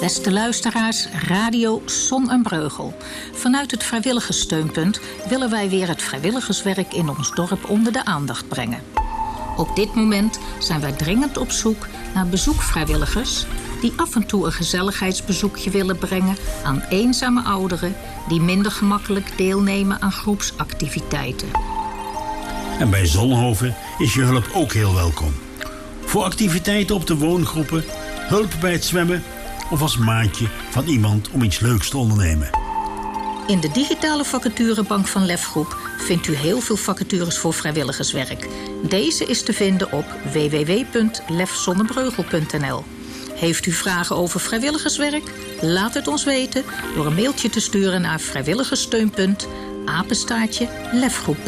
Beste luisteraars, Radio Zon en Breugel. Vanuit het vrijwilligerssteunpunt willen wij weer het vrijwilligerswerk in ons dorp onder de aandacht brengen. Op dit moment zijn wij dringend op zoek naar bezoekvrijwilligers die af en toe een gezelligheidsbezoekje willen brengen aan eenzame ouderen die minder gemakkelijk deelnemen aan groepsactiviteiten. En bij Zonhoven is je hulp ook heel welkom. Voor activiteiten op de woongroepen, hulp bij het zwemmen of als maatje van iemand om iets leuks te ondernemen. In de digitale vacaturebank van Lefgroep vindt u heel veel vacatures voor vrijwilligerswerk. Deze is te vinden op www.lefzonnebreugel.nl. Heeft u vragen over vrijwilligerswerk? Laat het ons weten door een mailtje te sturen naar vrijwilligerssteunpunt @lefgroep.nl.